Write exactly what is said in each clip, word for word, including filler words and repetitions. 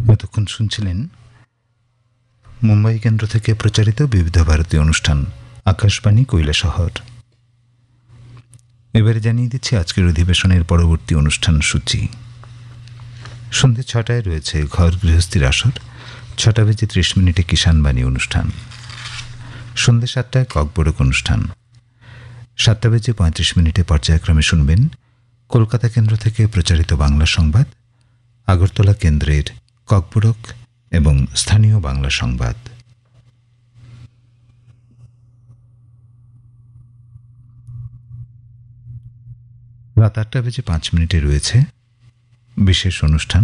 এতক্ষণ শুনছিলেন মুম্বাই কেন্দ্র থেকে প্রচারিত বিবিধ ভারতীয় অনুষ্ঠান আকাশবাণী কৈলাসহর। এবারে জানিয়ে দিচ্ছি আজকের অধিবেশনের পরবর্তী অনুষ্ঠান সূচি। সন্ধ্যে ছটায় রয়েছে ঘর গৃহস্থীর আসর, ছটা বেজে ত্রিশ মিনিটে কিষাণবাণী অনুষ্ঠান। সন্ধ্যে সাতটায় ককবরক অনুষ্ঠান। সাতটা বেজে পঁয়ত্রিশ মিনিটে পর্যায়ক্রমে শুনবেন কলকাতা কেন্দ্র থেকে প্রচারিত বাংলা সংবাদ, আগরতলা কেন্দ্রের ককবরক এবং স্থানীয় বাংলা সংবাদ। রাত আটটা বেজে পাঁচ মিনিটে রয়েছে বিশেষ অনুষ্ঠান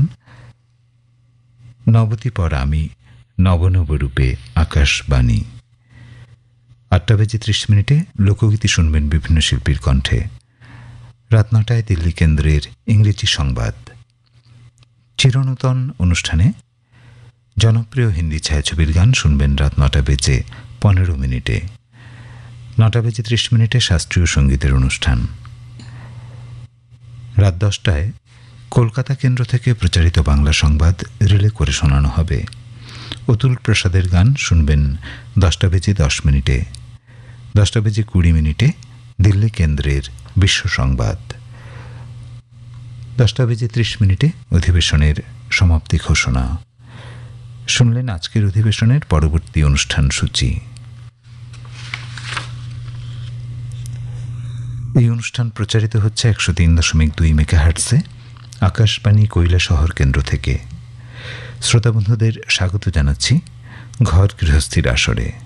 নবতী পর আমি নবনবরূপে আকাশবাণী। আটটা বেজে ত্রিশ মিনিটে লোকগীতি শুনবেন বিভিন্ন শিল্পীর কণ্ঠে। রাত নটায় দিল্লি কেন্দ্রের ইংরেজি সংবাদ। চিরনূতন অনুষ্ঠানে জনপ্রিয় হিন্দি ছায়াছবির গান শুনবেন রাত নটা বেজে পনেরো মিনিটে। নটা বেজে ত্রিশ মিনিটে শাস্ত্রীয় সঙ্গীতের অনুষ্ঠান। রাত দশটায় কলকাতা কেন্দ্র থেকে প্রচারিত বাংলা সংবাদ রিলে করে শোনানো হবে। অতুল প্রসাদের গান শুনবেন দশটা বেজে দশ মিনিটে। দশটা বেজে কুড়ি মিনিটে দিল্লি কেন্দ্রের বিশ্ব সংবাদ। দশটা বেজে ত্রিশ মিনিটে অধিবেশনের সমাপ্তি ঘোষণা। শুনলেন আজকের অধিবেশনের পরবর্তী অনুষ্ঠান সূচি। এই অনুষ্ঠান প্রচারিত হচ্ছে একশো তিন দশমিক দুই মেগাহার্টজে আকাশবাণী কৈলাসহর কেন্দ্র থেকে। শ্রোতা বন্ধুদের স্বাগত জানাচ্ছি ঘর গৃহস্থীর আসরে।